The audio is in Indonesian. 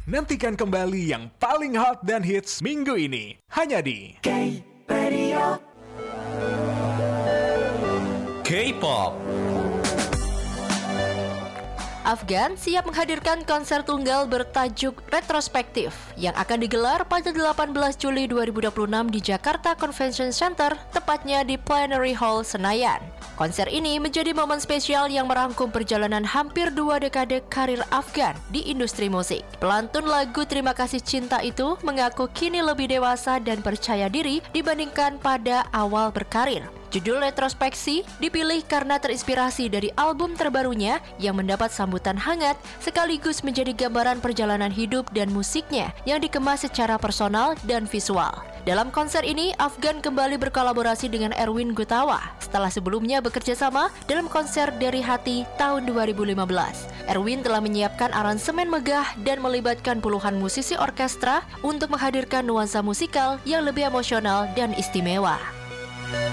Nantikan kembali yang paling hot dan hits minggu ini. Hanya di K-Radio. K-pop. Afgan siap menghadirkan konser tunggal bertajuk Retrospektif yang akan digelar pada 18 Juli 2026 di Jakarta Convention Center, tepatnya di Plenary Hall Senayan. Konser ini menjadi momen spesial yang merangkum perjalanan hampir 2 dekade karir Afgan di industri musik. Pelantun lagu Terima Kasih Cinta itu mengaku kini lebih dewasa dan percaya diri dibandingkan pada awal berkarir. Judul Retrospeksi dipilih karena terinspirasi dari album terbarunya yang mendapat sambutan hangat sekaligus menjadi gambaran perjalanan hidup dan musiknya yang dikemas secara personal dan visual. Dalam konser ini, Afgan kembali berkolaborasi dengan Erwin Gutawa setelah sebelumnya bekerja sama dalam konser Dari Hati tahun 2015. Erwin telah menyiapkan aransemen megah dan melibatkan puluhan musisi orkestra untuk menghadirkan nuansa musikal yang lebih emosional dan istimewa.